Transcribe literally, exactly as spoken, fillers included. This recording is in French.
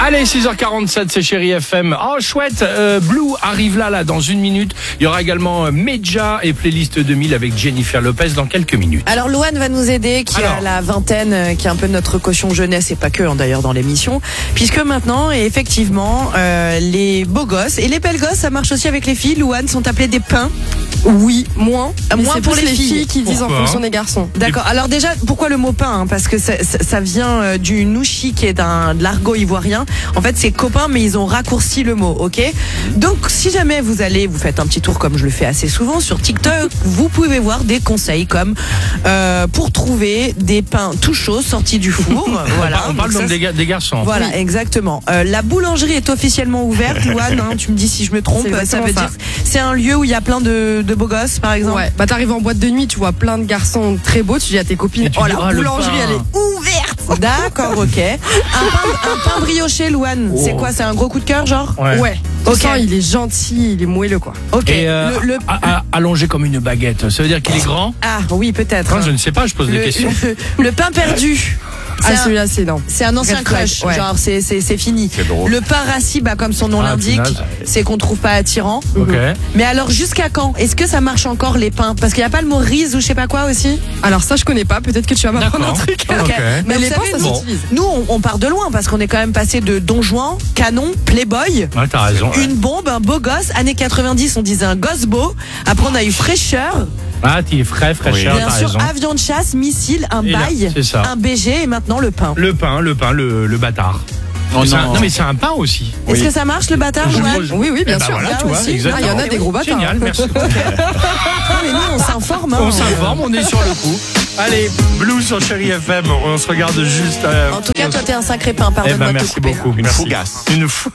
Allez, six heures quarante-sept, c'est Chérie F M. Oh, chouette, euh, Blue arrive là, là, dans une minute. Il y aura également euh, Medja et Playlist deux mille avec Jennifer Lopez dans quelques minutes. Alors, Louane va nous aider, qui Alors. a la vingtaine, euh, qui est un peu notre caution jeunesse, et pas que, hein, d'ailleurs, dans l'émission. Puisque maintenant, et effectivement, euh, les beaux gosses et les belles gosses, ça marche aussi avec les filles, Louane, sont appelés des pins. Oui, moins. Euh, Mais moins c'est pour plus les filles. qui disent en Pourquoi fonction des garçons. D'accord. Alors déjà, pourquoi le mot pain, hein? Parce que ça, ça, ça vient euh, du nouchi, qui est d'un, de l'argot ivoirien. En fait, c'est copain, mais ils ont raccourci le mot, ok? Donc, si jamais vous allez, vous faites un petit tour comme je le fais assez souvent sur TikTok, vous pouvez voir des conseils comme euh, pour trouver des pains tout chauds sortis du four. Voilà. On parle Donc donc ça, des, ga- des garçons. Voilà, Oui. exactement. Euh, la boulangerie est officiellement ouverte, Louane, hein, tu me dis si je me trompe. C'est Ça exactement veut ça. dire c'est un lieu où il y a plein de, de beaux gosses, par exemple. Ouais. Bah t'arrives en boîte de nuit, tu vois plein de garçons très beaux, tu dis à tes copines, Et tu oh dis, la ah, le boulangerie pain. elle est ouverte. D'accord, ok. Un pain, un pain brioché, Louane, Oh. c'est quoi? C'est un gros coup de cœur, genre? Ouais. Ouais. Tu Ok. sens, il est gentil, il est moelleux quoi. Ok. Et euh, le, le- a- a- allongé comme une baguette, ça veut dire qu'il est grand? Ah oui, peut-être. Non, je ne sais pas, je pose des le, questions. le, le pain perdu. Ah C'est un- celui-là c'est non. C'est un ancien Red flag, crush, ouais. genre c'est c'est c'est fini. C'est drôle. Le pain rassis, bah comme son nom Ah, l'indique, punaise. c'est qu'on trouve pas attirant. Ok. Mais alors jusqu'à quand? Est-ce que ça marche encore les pains? Parce qu'il y a pas le mot riz ou je sais pas quoi aussi. Alors ça je connais pas, peut-être que tu vas m'apprendre un D'accord. truc. Ok. Mais Mais vous les pains savez, ça nous, s'utilise. nous on, on part de loin parce qu'on est quand même passé de Don Juan, Canon, Playboy. Ouais, t'as raison. Une bombe, un beau gosse, années quatre-vingt-dix, on disait un gosse beau. Après, on a eu fraîcheur, Ah, t'es frais, fraîcheur, bien t'as sûr, raison. avion de chasse, missile, un Et là, bail, c'est ça. un B G et maintenant le pain. Le pain, le pain, le, le bâtard. Oh Mais c'est un- non. non, mais c'est un pain aussi. Est-ce que ça marche le bâtard, Je- Joël? je- Oui, oui, bien Eh ben sûr. voilà, Là tu vois, aussi. exactement. Ah, il y en a des gros bâtards. Génial, merci. Non, mais nous, on s'informe. hein. On s'informe, on est sur le coup. Allez, Blue sur Chérie F M, on se regarde juste. euh, En tout cas, toi, t'es un sacré pain, Eh pardonne-moi ben, de te merci couper. beaucoup. Une Merci. fougasse. Une fou.